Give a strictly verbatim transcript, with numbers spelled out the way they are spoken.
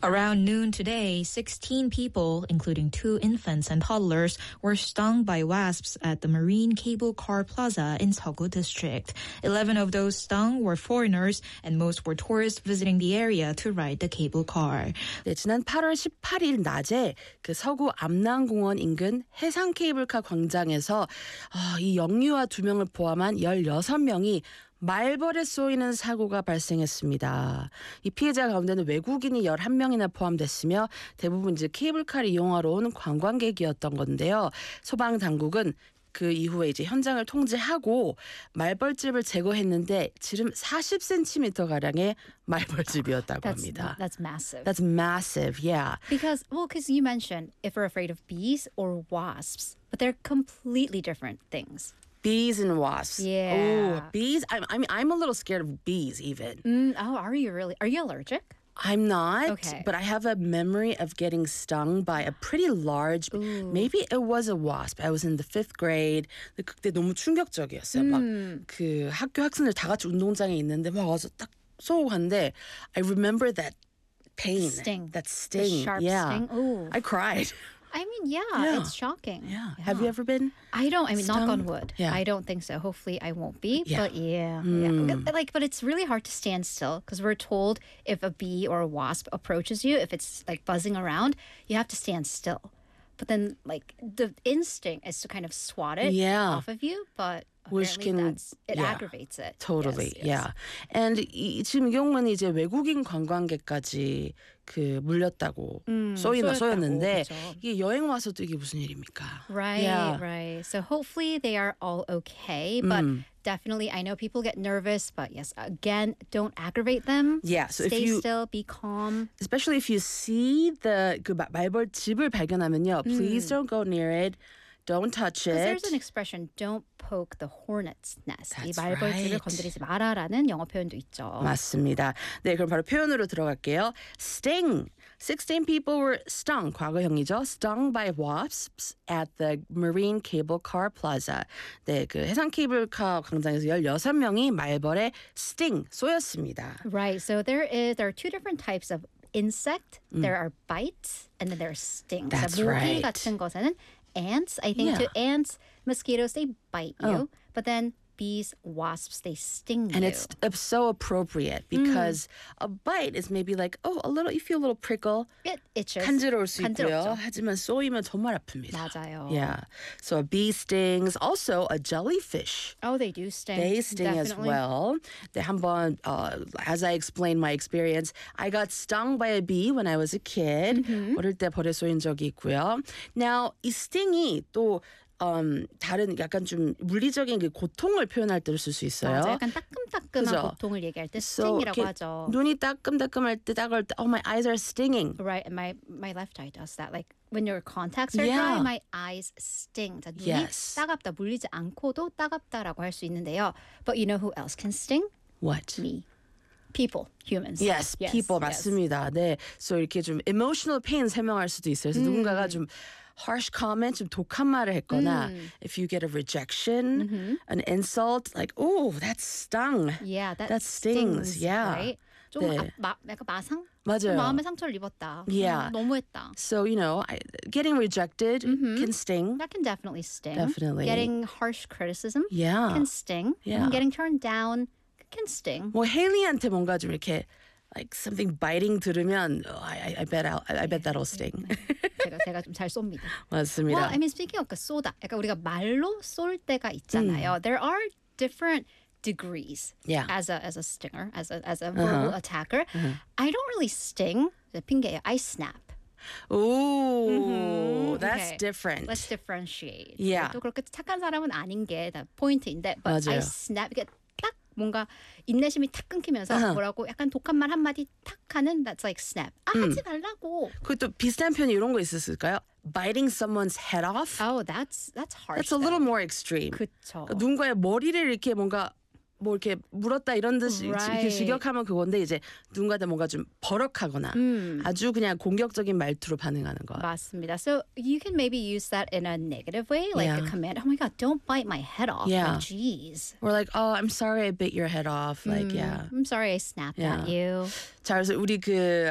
Around noon today, sixteen people, including two infants and toddlers, were stung by wasps at the Marine Cable Car Plaza in Seogu District. Eleven of those stung were foreigners, and most were tourists visiting the area to ride the cable car. 네, 지난 팔월 십팔일 낮에 그 서구 암랑공원 인근 해상 케이블카 광장에서 어, 이 영유아 두 명을 포함한 열여섯 명이 말벌에 쏘이는 사고가 발생했습니다. 이 피해자 가운데는 외국인이 열한 명이나 포함됐으며 대부분 이제 케이블카를 이용하러 온 관광객이었던 건데요. 소방 당국은 그 이후에 이제 현장을 통제하고 말벌집을 제거했는데 지름 사십 센티미터 가량의 말벌집이었다고 That's, 합니다. that's massive. That's massive, yeah. Because, well, because you mentioned if we're afraid of bees or wasps, but they're completely different things. Bees and wasps. Yeah. Oh, bees. I, I mean, I'm a little scared of bees even. Mm, oh, are you really? Are you allergic? I'm not, Okay. but I have a memory of getting stung by a pretty large, Ooh. maybe it was a wasp. I was in the fifth grade. 근데 그때 너무 충격적이었어요. 막 그 학교 학생들 다 같이 운동장에 있는데 막 와서 딱 쏘고 갔는데 I remember that pain. Sting. That The sting. sharp yeah. sting. Ooh. I cried. I mean, yeah, Yeah. it's shocking. Yeah. Have you ever been? I don't. I mean, knock on stung? wood. Yeah. I don't think so. Hopefully, I won't be. Yeah. But yeah, Mm. yeah. Like, but it's really hard to stand still because we're told if a bee or a wasp approaches you, if it's like buzzing around, you have to stand still. But then, like, the instinct is to kind of swat it Yeah. off of you. But Which apparently, can- that's it yeah. aggravates it. Totally, Yes, yes. yeah. And 이, 지금 이 경우는 이제 외국인 관광객까지 그 물렸다고 음, 쏘이나 쏘였다고, 쏘였는데 그죠. 이게 여행 와서도 이게 무슨 일입니까? Right, Yeah. right. So hopefully they are all okay. But Mm. definitely, I know people get nervous, but yes, again, don't aggravate them. Yeah, so if Stay you- still, be calm. Especially if you see the 그 마- 말벌 집을 발견하면요, please don't go near it. Don't touch Because it. there's an expression, don't poke the hornet's nest. 이 That's 말벌집을 right. 건드리지 마라라는 영어 표현도 있죠. 맞습니다. 네, 그럼 바로 표현으로 들어갈게요. Sting. sixteen people were stung. 과거형이죠. Stung by wasps at the Marine Cable Car Plaza. 네, 그 해상 케이블카 광장에서 열여섯 명이 말벌에 sting 쏘였습니다. Right. So there is there are two different types of insect. There are bites and then there are stings. That's 모기 right. 같은 것에는 ants. I think Yeah. to ants, mosquitoes they bite you, but then bees, wasps they sting And you. it's, it's so appropriate because a bite is maybe like, oh, a little, you feel a little prickle. it itches. 간지러울 수 있고요. 간지럽죠. 하지만 쏘이면 정말 아픕니다. 맞아요. Yeah. So a bee stings. Also a jellyfish. Oh, they do sting. They sting as Definitely. well. 네, 한번 uh, as I explained my experience, I got stung by a bee when I was a kid. Mm-hmm. 어릴 때 벌에 쏘인 적이 있고요. Now 이 sting이 또 um, 다른 약간 좀 물리적인 그 고통을 표현할 때로 쓸 수 있어요. 맞아, 약간 따끔따끔한 그죠? 고통을 얘기할 때 So, sting이라고 이렇게 하죠. 눈이 따끔따끔할 때 따가울 때, oh my eyes are stinging. Right, and my my left eye does that. Like when your contacts are Yeah. dry, my eyes sting. 자, 눈이 Yes. 따갑다, 물리지 않고도 따갑다라고 할 수 있는데요. But you know who else can sting? What? Me. People, humans. Yes, people yes. 맞습니다. 네, so 이렇게 좀 emotional pain 설명할 수도 있어요. 그래서 음. 누군가가 좀 harsh comment, 좀 독한 말을 했거나, if you get a rejection, an insult, like, oh, that stung. Yeah, that, That stings, yeah. Right? 좀 네. 아, 마, 약간 마상? 맞아요. 마음의 상처를 입었다. Yeah. 음, 너무했다. So, you know, I, getting rejected can sting. That can definitely sting. Definitely. Getting harsh criticism Yeah. can sting. Yeah. And getting turned down can sting. 뭐 헤일리한테 뭔가 좀 이렇게 like something biting 들으면 oh, I, I bet I'll, I bet that'll sting. 제가 제가 좀 잘 쏩니다. 맞습니다. Well, I mean, speaking of 그 쏘다, 약간 우리가 말로 쏠 때가 있잖아요. There are different degrees Yeah. as a as a stinger, as a as a verbal attacker. I don't really sting. 핑계예요. I snap. Ooh, that's Okay. different. Let's differentiate. Yeah. 또 그렇게 착한 사람은 아닌 게 다 포인트인데, but I 맞아요. snap. 이게 딱 뭔가 인내심이 탁 끊기면서 아하. 뭐라고 약간 독한 말 한마디 탁 하는 that's like snap. 아, 하지 말라고. 그또 비슷한 표현 이런 거 있었을까요? Biting someone's head off. Oh, that's that's harsh. That's a little more extreme. 그쵸. 그러니까 누군가의 머리를 이렇게 뭔가 뭐 이렇게 물었다 이런 듯이 이렇게 Right. 직역하면 그건데 이제 누군가한테 뭔가 좀 버럭하거나 아주 그냥 공격적인 말투로 반응하는 거. 맞습니다. So you can maybe use that in a negative way, like Yeah. a command. Oh my God, don't bite my head off. Yeah. Like, geez. We're like, oh, I'm sorry I bit your head off. Like, yeah. I'm sorry I snapped Yeah. at you. 자, 그래서 우리 그